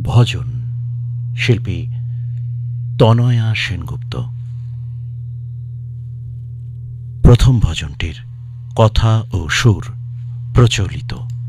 ভজন, শিল্পী তনয়া সেনগুপ্ত। প্রথম ভজনটির কথা ও সুর প্রচলিত।